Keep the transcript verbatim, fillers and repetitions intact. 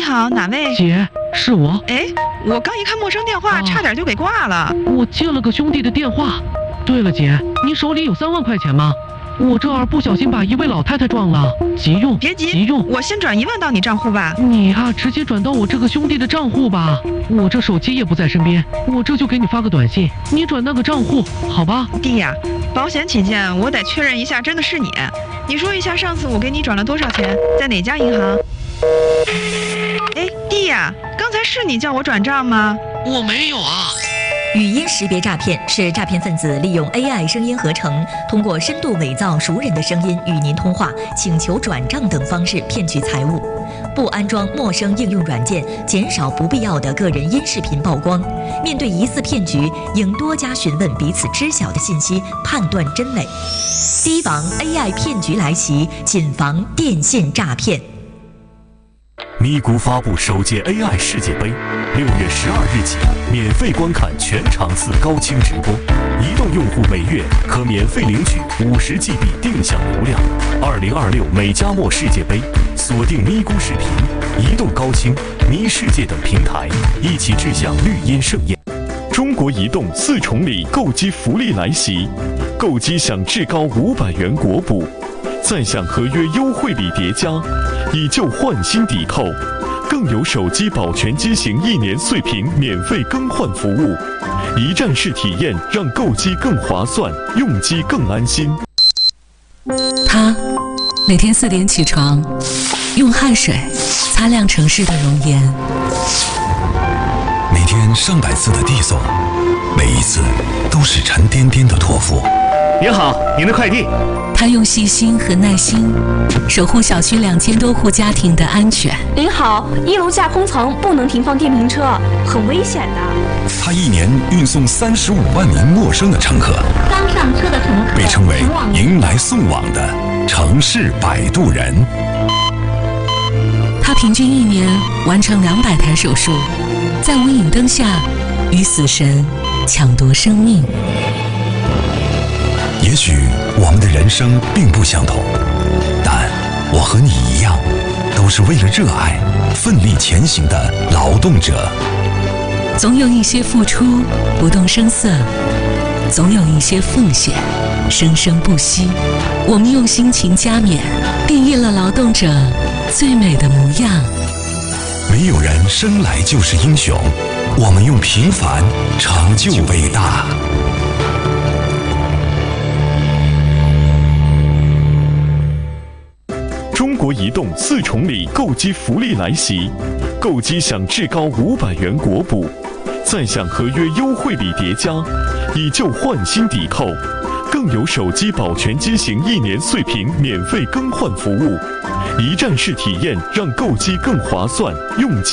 好，哪位？ 姐，是我。 哎，我刚一看陌生电话， 啊、 差点就给挂了。 我接了个兄弟的电话。对了，姐，你手里有三万块钱吗？我这儿不小心把一位老太太撞了，急用。 别急， 急用。 我先转一万到你账户吧。 你啊，直接转到我这个兄弟的账户吧。我这手机也不在身边，我这就给你发个短信，你转那个账户，好吧？ 弟呀，保险起见，我得确认一下，真的是你。你说一下，上次我给你转了多少钱，在哪家银行？哎，弟呀，刚才是你叫我转账吗？ 我没有啊。 语音识别诈骗是诈骗分子利用 A I 声音合成，通过深度伪造熟人的声音与您通话、请求转账等方式骗取财物。不安装陌生应用软件，减少不必要的个人音视频曝光。面对疑似骗局，应多加询问彼此知晓的信息，判断真伪。提防 A I 骗局来袭，谨防电信诈骗。 咪咕发布首届 A I 世界杯，六月十二日起免费观看全场次高清直播，移动用户每月可免费领取五十 G B 定向流量。二零二六美加墨世界杯，锁定咪咕视频、移动高清、咪世界等平台，一起志向绿茵盛宴。 中国移动四重礼购机福利来袭，购机享至高五百元国补，再享合约优惠礼叠加，以旧换新抵扣，更有手机保全机型一年碎屏免费更换服务，一站式体验让购机更划算，用机更安心。 他每天四点起床，用汗水擦亮城市的容颜， 每天上百次的递送，每一次都是沉甸甸的托付。 您好，您的快递。 他用细心和耐心守护小区两千多户家庭的安全。 您好，一楼架空层不能停放电瓶车，很危险的。 他一年运送三十五万名陌生的乘客， 刚上车的乘客被称为迎来送往的城市摆渡人。 他平均一年完成两百台手术，在无影灯下与死神抢夺生命。 也许我们的人生并不相同，但我和你一样，都是为了热爱奋力前行的劳动者。 总有一些付出不动声色，总有一些奉献生生不息。我们用辛勤加冕，定义了劳动者最美的模样。 没有人生来就是英雄，我们用平凡成就伟大。 中国移动四重礼购机福利来袭，购机享至高五百元国补，再享合约优惠礼叠加，以旧换新抵扣，更有手机保全机型一年碎屏免费更换服务，一站式体验让购机更划算，用机